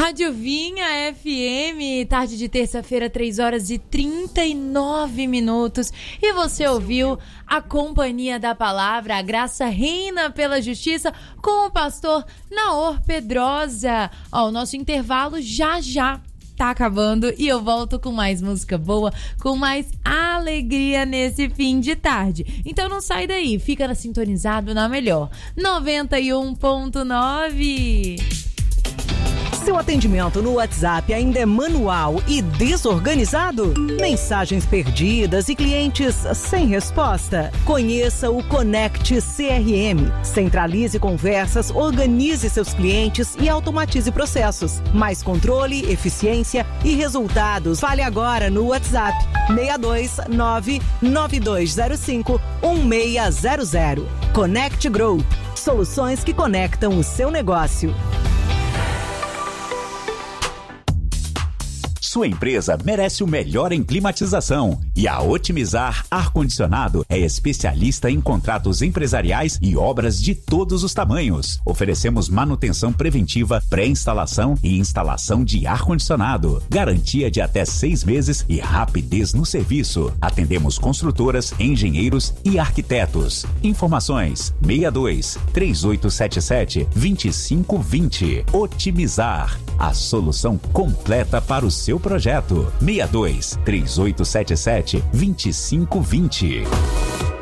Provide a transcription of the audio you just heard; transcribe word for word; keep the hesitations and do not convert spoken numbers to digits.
Rádio Vinha F M, tarde de terça-feira, três horas e trinta e nove minutos. E você ouviu a Companhia da Palavra, a graça reina pela justiça, com o pastor Naor Pedrosa. Ó, o nosso intervalo já já tá acabando e eu volto com mais música boa, com mais alegria nesse fim de tarde. Então não sai daí, fica sintonizado na melhor noventa e um ponto nove. Seu atendimento no WhatsApp ainda é manual e desorganizado? Mensagens perdidas e clientes sem resposta? Conheça o Connect C R M. Centralize conversas, organize seus clientes e automatize processos. Mais controle, eficiência e resultados. Fale agora no WhatsApp seis dois nove nove dois zero cinco um seis zero zero. Connect Group. Soluções que conectam o seu negócio. Sua empresa merece o melhor em climatização e a Otimizar Ar-Condicionado é especialista em contratos empresariais e obras de todos os tamanhos. Oferecemos manutenção preventiva, pré-instalação e instalação de ar-condicionado. Garantia de até seis meses e rapidez no serviço. Atendemos construtoras, engenheiros e arquitetos. Informações seis dois três oito sete sete dois cinco dois zero. Otimizar, a solução completa para o seu projeto. seis dois três oito sete sete dois cinco dois zero.